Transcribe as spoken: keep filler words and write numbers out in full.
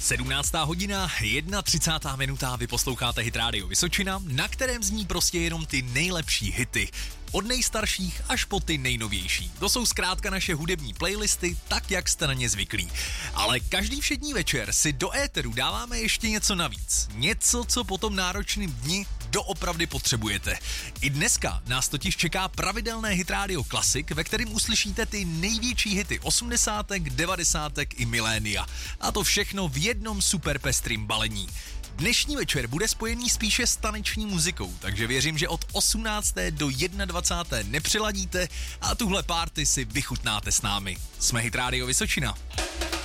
sedmnáctá hodina, třicátá jedna minuta, vy posloucháte Hit Radio Vysočina, na kterém zní prostě jenom ty nejlepší hity. Od nejstarších až po ty nejnovější. To jsou zkrátka naše hudební playlisty, tak jak jste na ně zvyklí. Ale každý všední večer si do éteru dáváme ještě něco navíc. Něco, co po tom náročném dni doopravdy potřebujete. I dneska nás totiž čeká pravidelné Hit Radio Klasik, ve kterém uslyšíte ty největší hity osmdesátek, devadesátek i milénia. A to všechno v jednom super pestrým balení. Dnešní večer bude spojený spíše s taneční muzikou, takže věřím, že od osmnácté do dvacáté první nepřiladíte a tuhle party si vychutnáte s námi. Jsme Hit Radio Vysočina.